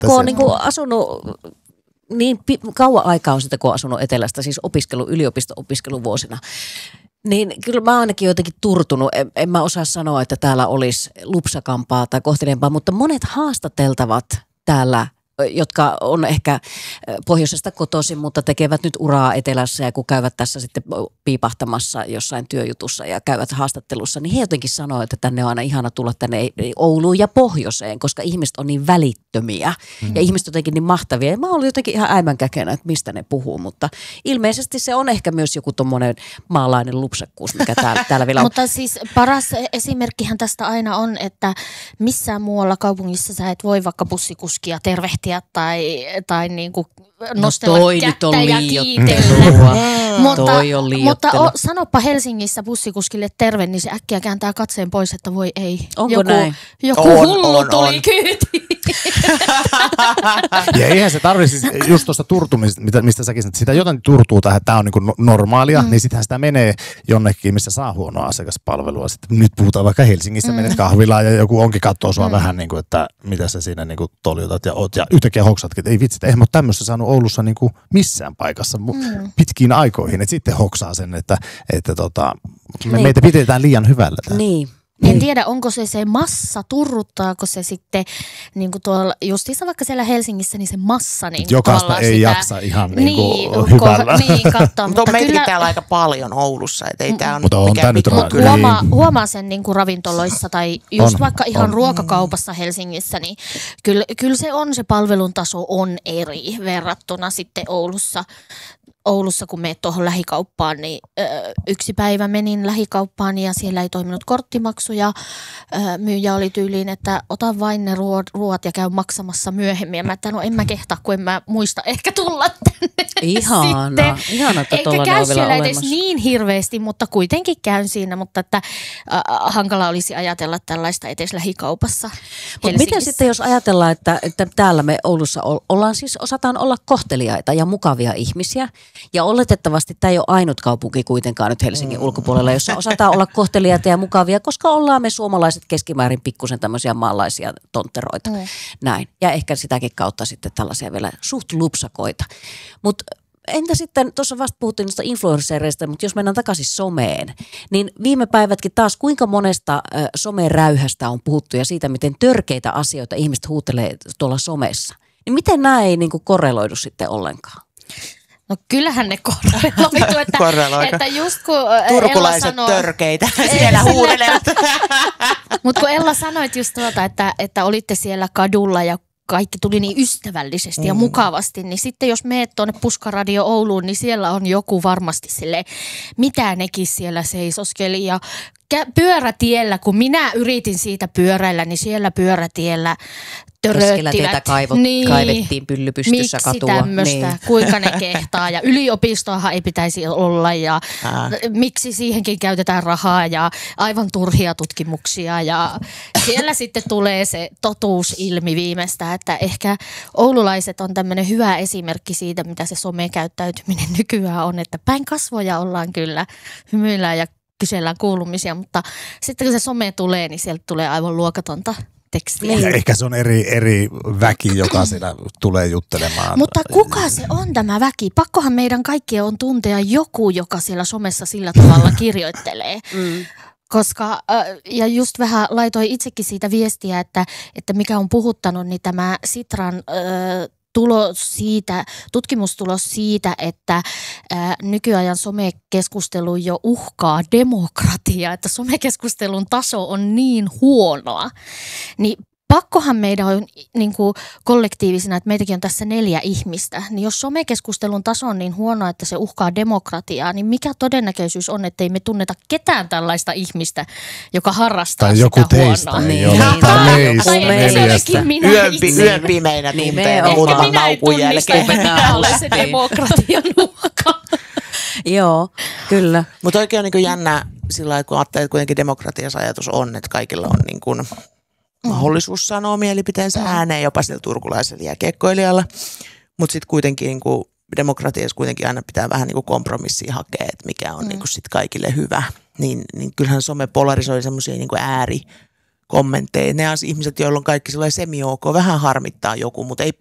kun on niin kuin asunut niin kauan aikaa on sitten, kun on asunut etelästä, siis yliopisto-opiskeluvuosina, niin kyllä mä ainakin jotenkin turtunut. En mä osaa sanoa, että täällä olisi lupsakampaa tai kohteleempaa, mutta monet haastateltavat täällä, jotka on ehkä pohjoisesta kotoisin, mutta tekevät nyt uraa etelässä ja kun käyvät tässä sitten piipahtamassa jossain työjutussa ja käyvät haastattelussa, niin he jotenkin sanoo, että tänne on aina ihana tulla tänne Ouluun ja pohjoiseen, koska ihmiset on niin välittömiä ja ihmiset jotenkin niin mahtavia. Ja mä olin jotenkin ihan äimänkäkenä, että mistä ne puhuu, mutta ilmeisesti se on ehkä myös joku tommoinen maalainen lupsakkuus, mikä täällä vielä on. Mutta siis paras esimerkkihän tästä aina on, että missään muualla kaupungissa sä et voi vaikka bussikuskia tervehtiä tai niinku nostella kättä ja kiitellä. Mutta sanoppa Helsingissä bussikuskille terve, niin se äkkiä kääntää katseen pois, että voi ei. Onko näin? Joku hullu tuli kyytiin. Ja eihän se tarvitse just tuosta turtumista, mistä säkin että sitä jotain turtuu tähän, että tämä on niin normaalia, niin sittenhän sitä menee jonnekin, missä saa huonoa asiakaspalvelua. Sitten nyt puhutaan vaikka Helsingissä, menet kahvilaan ja joku onkin katsoo sua vähän, niin kuin, että mitä sä siinä niin kuin toljutat ja oot. Ja yhtäkkiä hoksatkin, että ei vitsi, eihän mä ole tämmöistä saanut Oulussa niin kuin missään paikassa pitkiin aikoihin. Että sitten hoksaa sen, että meitä pidetään liian hyvällä täällä. Niin. En tiedä, onko se massa, turruttaako se sitten niin kuin tuolla, justiinsa vaikka siellä Helsingissä, niin se massa niin jokaista ei sitä jaksa ihan hyvällä. Katsoa, mutta on meitäkin täällä aika paljon Oulussa, et ei tää on mikään nyt huomaa sen niin kuin ravintoloissa tai just vaikka ihan ruokakaupassa Helsingissä, niin kyllä se palvelun taso on eri verrattuna sitten Oulussa, kun menet tuohon lähikauppaan, niin yksi päivä menin lähikauppaan ja siellä ei toiminut korttimaksu ja myyjä oli tyyliin, että ota vain ne ruoat ja käy maksamassa myöhemmin. Ja mä että no en mä kehtaa, kun en mä muista ehkä tulla tänne. Ihana, että eikä käy siellä edes niin hirveästi, mutta kuitenkin käyn siinä, mutta että hankala olisi ajatella tällaista edes lähikaupassa. Mutta miten sitten, jos ajatellaan, että täällä me Oulussa osataan olla kohteliaita ja mukavia ihmisiä, ja oletettavasti tämä ei ole ainut kaupunki kuitenkaan nyt Helsingin ulkopuolella, jossa osataan olla kohteliaita ja mukavia, koska ollaan me suomalaiset keskimäärin pikkusen tämmöisiä maalaisia tontteroita. Näin. Ja ehkä sitäkin kautta sitten tällaisia vielä suht lupsakoita. Mutta entä sitten, tuossa vasta puhuttiin noista influenssereista, mutta jos mennään takaisin someen, niin viime päivätkin taas kuinka monesta someräyhästä on puhuttu ja siitä, miten törkeitä asioita ihmiset huutelee tuolla somessa. Niin miten nämä ei niinku korreloidu sitten ollenkaan? No kyllähän ne korreloitu, että just kun turkulaiset Ella sanoi, törkeitä siellä huudelevat. Mutta kun Ella sanoit just että olitte siellä kadulla ja kaikki tuli niin ystävällisesti ja mukavasti, niin sitten jos meet tuonne Puskaradio Ouluun, niin siellä on joku varmasti silleen, mitä nekin siellä seisoskeli ja pyörätiellä, kun minä yritin siitä pyöräillä, niin siellä pyörätiellä keskellä tietä kaivettiin pylly pystyssä katua. Miksi tämmöistä, kuinka ne kehtaa ja yliopistoahan ei pitäisi olla ja miksi siihenkin käytetään rahaa ja aivan turhia tutkimuksia ja siellä sitten tulee se totuus ilmi viimeistä, että ehkä oululaiset on tämmöinen hyvä esimerkki siitä, mitä se somekäyttäytyminen nykyään on, että päin kasvoja ollaan kyllä, hymyillään ja kysellään kuulumisia, mutta sitten kun se some tulee, niin sieltä tulee aivan luokatonta tekstiä. Ja ehkä se on eri väki, joka siellä tulee juttelemaan. Mutta kuka se on tämä väki? Pakkohan meidän kaikkien on tuntea joku, joka siellä somessa sillä tavalla kirjoittelee. Koska, ja just vähän laitoin itsekin siitä viestiä, että mikä on puhuttanut, niin tämä Sitran tutkimustulos siitä, että nykyajan somekeskustelu jo uhkaa demokratiaa, että somekeskustelun taso on niin huonoa, niin pakkohan meidän on niin kuin kollektiivisena, että meitäkin on tässä 4 ihmistä, niin jos somekeskustelun taso on niin huono, että se uhkaa demokratiaa, niin mikä todennäköisyys on, ettei me tunneta ketään tällaista ihmistä, joka harrastaa tai sitä joku teistä, huonoa. Yön pimeinä tunteina muutaman naukun jälkeen. Minä olen se demokratian uhka. Joo, kyllä. Mutta oikein on niin kuin jännä sillä lailla, kun ajattelee, että kuitenkin demokratiassa ajatus on, että kaikilla on niin kuin mahdollisuus sanoa mielipiteensä ääneen jopa sillä turkulaisella jääkiekkoilijalla, mutta sitten kuitenkin niin kuin demokratiassa kuitenkin aina pitää vähän niin kuin kompromissia hakea, että mikä on niin kuin sit kaikille hyvä. Niin kyllähän some polarisoi semmoisia niin kuin kommentteja. Ne on ihmiset, joilla on kaikki sellainen semi-ok, vähän harmittaa joku, mutta